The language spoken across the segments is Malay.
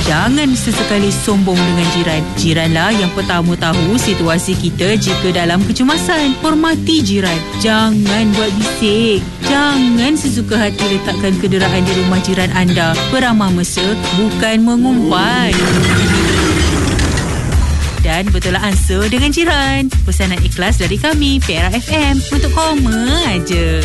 Jangan sesekali sombong dengan jiran. Jiranlah yang pertama tahu situasi kita jika dalam kecemasan. Hormati jiran. Jangan buat bising. Jangan sesuka hati letakkan kenderaan di rumah jiran anda. Beramah mesra bukan mengumpat. Dan betullah ansur dengan jiran. Pesanan ikhlas dari kami, Perak FM. Untuk koma aja.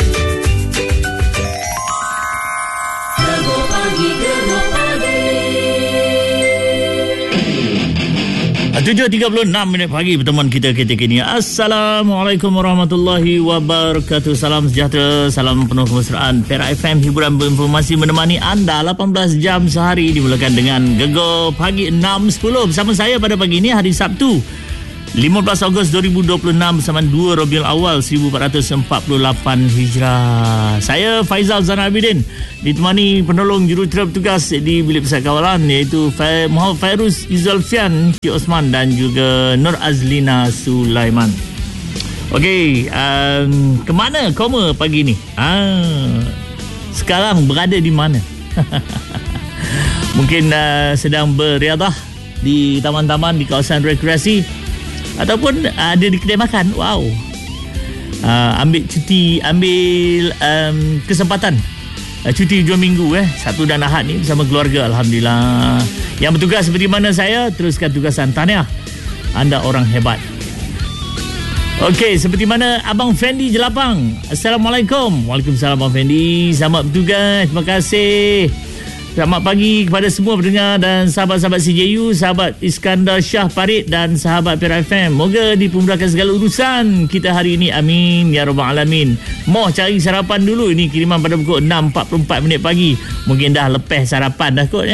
7.36 pagi pertemuan kita ketika ini. Assalamualaikum warahmatullahi wabarakatuh. Salam sejahtera, salam penuh kemesraan. Perak FM, hiburan berinformasi menemani anda 18 jam sehari. Dimulakan dengan Gegar Pagi 6.10 bersama saya pada pagi ini, hari Sabtu 15 Ogos 2026 bersama 2 Rabiul Awal 1448 Hijrah. Saya Faizal Zainabidin, ditemani penolong juruterap tugas di bilik pesat kawalan iaitu Muhammad Fairuz Izalfian, Cik Osman dan juga Nur Azlina Sulaiman. Okey, ke mana koma pagi ni? Sekarang berada di mana? Mungkin sedang berriadah di taman-taman, di kawasan rekreasi, ataupun ada di kedai makan. Wow. Ambil cuti, ambil kesempatan cuti 2 minggu Sabtu dan Ahad ni bersama keluarga. Alhamdulillah. Yang bertugas seperti mana saya, teruskan tugasan. Tahniah, anda orang hebat. Okey, seperti mana Abang Fendi Jelapang. Assalamualaikum. Waalaikumsalam Abang Fendi. Selamat bertugas. Terima kasih. Selamat pagi kepada semua pendengar dan sahabat-sahabat CJU, sahabat Iskandar Shah Parit dan sahabat Perak FM. Moga dipermudahkan segala urusan kita hari ini. Amin ya rabbal alamin. Moh cari sarapan dulu. Ini kiriman pada pukul 6.44 pagi. Mungkin dah lepas sarapan dah kot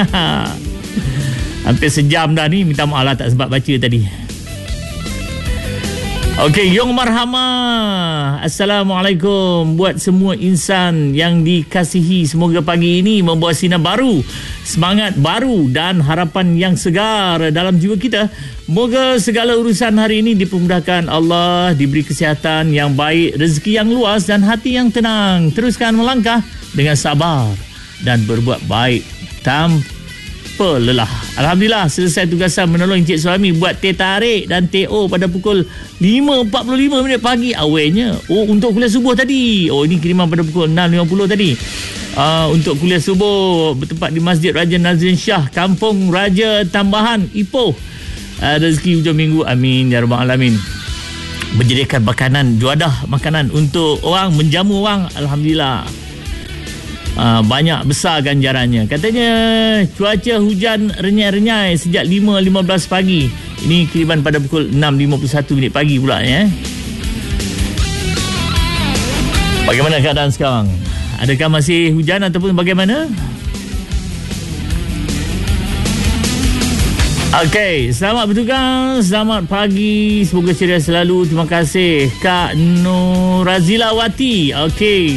Hampir sejam dah ni. Minta maaf lah tak sempat baca tadi. Okey, Yong Marhama. Assalamualaikum buat semua insan yang dikasihi. Semoga pagi ini membawa sinar baru, semangat baru dan harapan yang segar dalam jiwa kita. Moga segala urusan hari ini dipermudahkan Allah, diberi kesihatan yang baik, rezeki yang luas dan hati yang tenang. Teruskan melangkah dengan sabar dan berbuat baik tanpa lelah. Alhamdulillah, selesai tugasan menolong Encik Suami buat teh tarik dan teh o pada pukul 5.45 pagi awalnya. Untuk kuliah subuh tadi. Ini kiriman pada pukul 6.50 tadi. Untuk kuliah subuh bertempat di Masjid Raja Nazrin Shah, Kampung Raja Tambahan, Ipoh. Rezeki hujung minggu. Amin ya rabbal alamin. Menyediakan makanan, juadah makanan untuk orang, menjamu orang. Alhamdulillah. Banyak besar ganjarannya. Katanya cuaca hujan renyai-renyai sejak 5.15 pagi. Ini kiriman pada pukul 6.51 pagi pula Bagaimana keadaan sekarang? Adakah masih hujan ataupun bagaimana? Okey, selamat bertugas, selamat pagi, semoga ceria selalu. Terima kasih Kak Nurazilawati. Okey.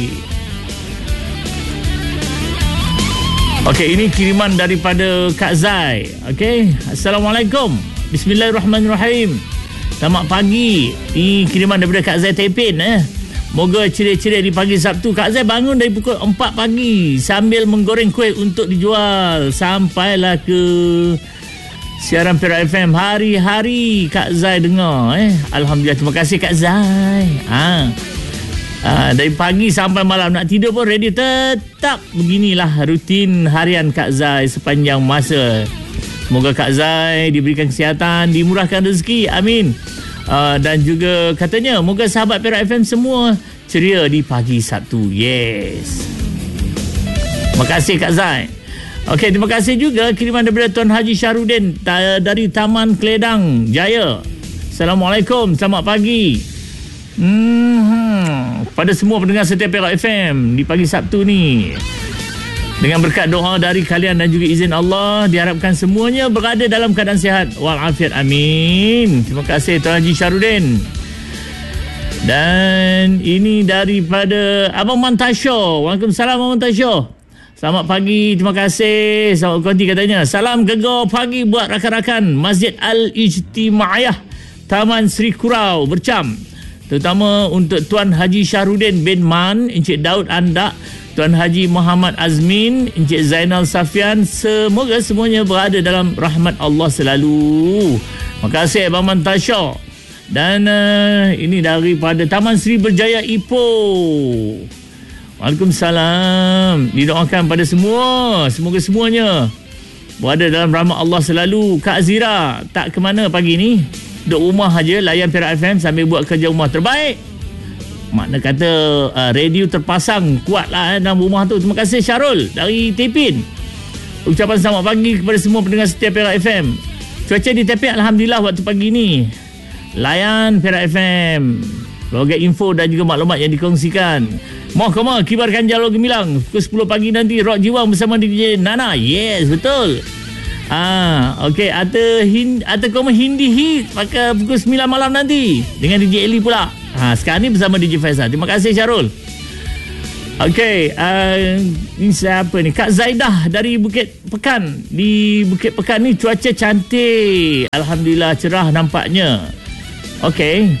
Okey, ini kiriman daripada Kak Zai. Okey, Assalamualaikum. Bismillahirrahmanirrahim. Selamat pagi. Ini kiriman daripada Kak Zai Tepin. Moga ceria-ceria di pagi Sabtu. Kak Zai bangun dari pukul 4 pagi sambil menggoreng kuih untuk dijual. Sampailah ke siaran Perak FM. Hari-hari Kak Zai dengar. Alhamdulillah, terima kasih Kak Zai. Dari pagi sampai malam nak tidur pun ready. Tetap beginilah rutin harian Kak Zai sepanjang masa. Semoga Kak Zai diberikan kesihatan, dimurahkan rezeki. Amin. Dan juga katanya moga sahabat Perak FM semua ceria di pagi Sabtu. Yes. Terima kasih Kak Zai. Okey, terima kasih juga kiriman daripada Tuan Haji Syahrudin dari Taman Keledang Jaya. Assalamualaikum, selamat pagi. Pada semua pendengar setia Perak FM di pagi Sabtu ni, dengan berkat doa dari kalian dan juga izin Allah, diharapkan semuanya berada dalam keadaan sihat walafiat. Amin. Terima kasih Tuan Haji Syahrudin. Dan ini daripada Abang Mantasyo. Waalaikumsalam Abang Mantasyo. Selamat pagi, terima kasih. Selamat konti katanya. Salam gegar pagi buat rakan-rakan Masjid Al-Ijtimaiyah Taman Sri Kurau Bercam. Terutama untuk Tuan Haji Syahrudin bin Man, Encik Daud Andak, Tuan Haji Muhammad Azmin, Encik Zainal Safian, semoga semuanya berada dalam rahmat Allah selalu. Terima kasih Abang Mantasha. Dan ini daripada Taman Sri Berjaya Ipoh. Waalaikumsalam. Didoakan pada semua, semoga semuanya berada dalam rahmat Allah selalu. Kak Azira tak ke mana pagi ni, duduk rumah aja layan Perak FM sambil buat kerja rumah. Terbaik. Makna kata radio terpasang kuatlah dalam rumah tu. Terima kasih Syarul dari Tepin. Ucapan selamat pagi kepada semua pendengar setia Perak FM. Cuaca di Tepin alhamdulillah waktu pagi ni. Layan Perak FM. Logat info dan juga maklumat yang dikongsikan. Mohon kibarkan jalur gemilang pukul 10 pagi nanti Rock Jiwang bersama DJ Nana. Yes, betul. Okey, ada komen Hindi hit pakai pukul 9 malam nanti dengan DJ Eli pula. Sekarang ni bersama DJ Faisal. Terima kasih Syarul. Okey, ini siapa ni? Kak Zaidah dari Bukit Pekan. Di Bukit Pekan ni cuaca cantik. Alhamdulillah, cerah nampaknya. Okey.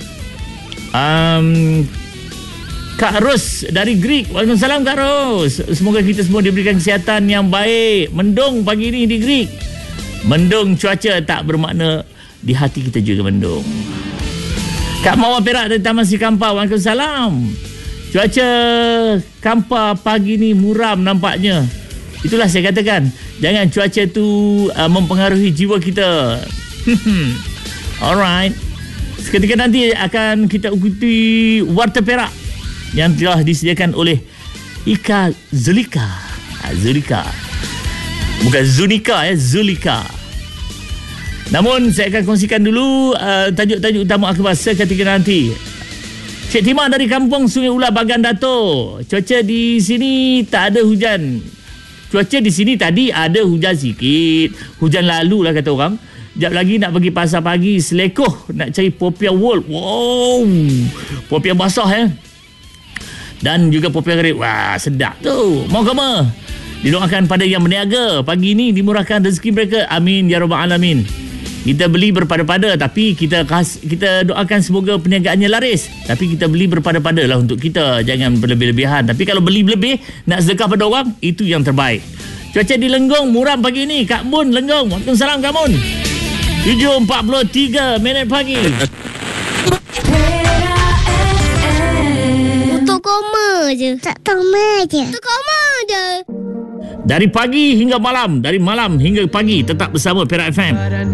Kak Ros dari Greek. Waalaikumsalam Kak Ros. Semoga kita semua diberikan kesihatan yang baik. Mendung pagi ni di Greek. Mendung cuaca tak bermakna di hati kita juga mendung. Kak Mawar Perak dari Taman Sri Kampar. Waalaikumsalam. Cuaca Kampar pagi ni muram nampaknya. Itulah saya katakan, jangan cuaca tu mempengaruhi jiwa kita. Alright. Seketika nanti akan kita ikuti Warta Perak yang telah disediakan oleh Ika Zulika. Zulika. Bukan Zunika Zulika. Namun saya akan kongsikan dulu tajuk-tajuk utama akhbar seketika nanti. Cik Timah dari kampung Sungai Ular Bagan Dato'. Cuaca di sini tak ada hujan. Cuaca di sini tadi ada hujan sikit. Hujan lalu lah kata orang. Sekejap lagi nak pergi pasar pagi, selekoh nak cari popiah wool. Wow, popiah basah dan juga popiah kering. Wah, sedap tu. Mau ke mana? Didoakan pada yang berniaga pagi ni dimurahkan rezeki mereka. Amin ya rabbal alamin. Kita beli berpada-pada, tapi kita doakan semoga perniagaannya laris. Tapi kita beli berpada-pada lah untuk kita, jangan berlebih-lebihan. Tapi kalau beli lebih nak sedekah pada orang, itu yang terbaik. Cuaca di Lenggong muram pagi ni. Kak Mun Lenggong. Waalaikumsalam Kak Mun. 7.43 minit pagi. Untuk koma je. Tak koma je. Untuk koma je. Dari pagi hingga malam, dari malam hingga pagi tetap bersama Perak FM.